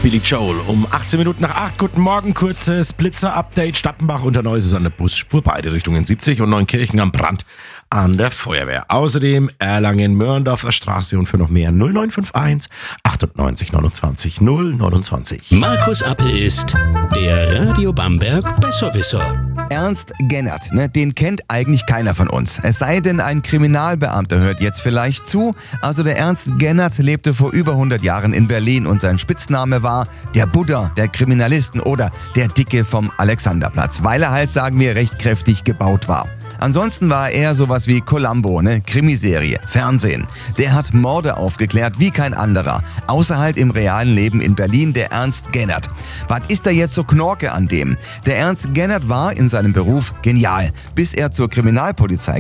Billy Joel um 18 Minuten nach 8. Guten Morgen, kurzes Blitzer-Update. Stappenbach unter Neuss ist an der Busspur, beide Richtungen 70 und Neunkirchen am Brand an der Feuerwehr. Außerdem Erlangen-Mörndorfer Straße und für noch mehr 0951 98 29 029. Markus Appel ist der Radio Bamberg Besserwisser. Ernst Gennert, den kennt eigentlich keiner von uns. Es sei denn, ein Kriminalbeamter hört jetzt vielleicht zu. Also der Ernst Gennert lebte vor über 100 Jahren in Berlin und sein Spitzname war der Buddha der Kriminalisten oder der Dicke vom Alexanderplatz, weil er halt, sagen wir, recht kräftig gebaut war. Ansonsten war er sowas wie Columbo, Krimiserie, Fernsehen. Der hat Morde aufgeklärt wie kein anderer. Außer halt im realen Leben in Berlin, der Ernst Gennert. Was ist da jetzt so Knorke an dem? Der Ernst Gennert war in seinem Beruf genial, bis er zur Kriminalpolizei